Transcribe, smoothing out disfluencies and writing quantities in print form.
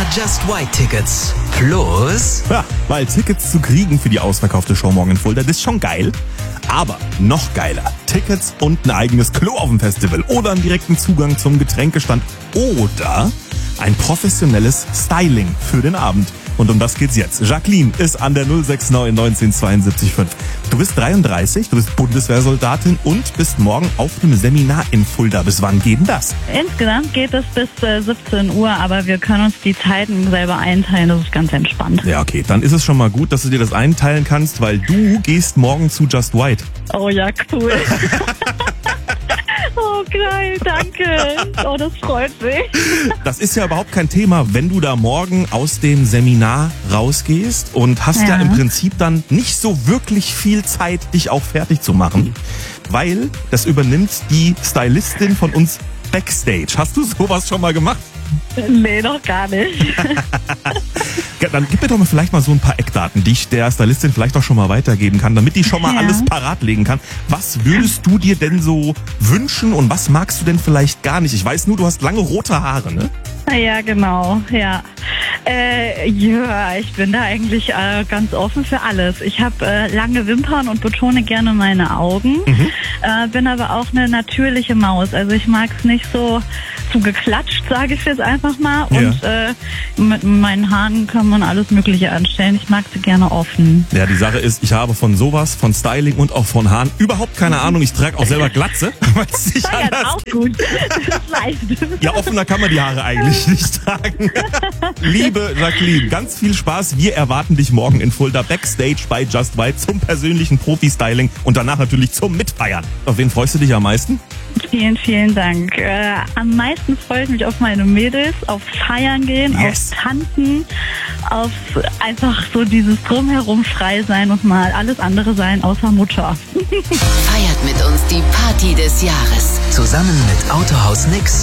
paar Just White Tickets. Plus... Ja, weil Tickets zu kriegen für die ausverkaufte Show morgen in Fulda, das ist schon geil. Aber noch geiler, Tickets und ein eigenes Klo auf dem Festival oder einen direkten Zugang zum Getränkestand oder ein professionelles Styling für den Abend. Und um das geht's jetzt. Jacqueline ist an der 069 1972 5. Du bist 33, du bist Bundeswehrsoldatin und bist morgen auf einem Seminar in Fulda. Bis wann geht denn das? Insgesamt geht es bis 17 Uhr, aber wir können uns die Zeiten selber einteilen, das ist ganz entspannt. Ja, okay, dann ist es schon mal gut, dass du dir das einteilen kannst, weil du gehst morgen zu Just White. Oh ja, cool. Oh, geil, danke. Oh, das freut mich. Das ist ja überhaupt kein Thema, wenn du da morgen aus dem Seminar rausgehst und hast ja im Prinzip dann nicht so wirklich viel Zeit, dich auch fertig zu machen, weil das übernimmt die Stylistin von uns Backstage. Hast du sowas schon mal gemacht? Nee, noch gar nicht. Dann gib mir doch mal vielleicht mal so ein paar Eckdaten, die ich der Stylistin vielleicht auch schon mal weitergeben kann, damit die schon mal alles parat legen kann. Was würdest du dir denn so wünschen und was magst du denn vielleicht gar nicht? Ich weiß nur, du hast lange rote Haare, ne? Ja, genau, ja. Ja, ich bin da eigentlich ganz offen für alles. Ich habe lange Wimpern und betone gerne meine Augen, bin aber auch eine natürliche Maus. Also ich mag es nicht so geklatscht, sage ich jetzt einfach mal. Ja. Und mit meinen Haaren kann man alles Mögliche anstellen. Ich mag sie gerne offen. Ja, die Sache ist, ich habe von sowas, von Styling und auch von Haaren überhaupt keine Ahnung. Ich trage auch selber Glatze. weil es nicht Ja, anders auch geht. gut. Das ist leicht. Ja, offener kann man die Haare eigentlich nicht tragen. Liebe Jacqueline, ganz viel Spaß. Wir erwarten dich morgen in Fulda Backstage bei Just White zum persönlichen Profi-Styling und danach natürlich zum Mitfeiern. Auf wen freust du dich am meisten? Vielen, vielen Dank. Am meisten freue ich mich auf meine Mädels, auf Feiern gehen, Yes. auf Tanzen, auf einfach so dieses Drumherum frei sein und mal alles andere sein außer Mutter. Feiert mit uns die Party des Jahres. Zusammen mit Autohaus Nix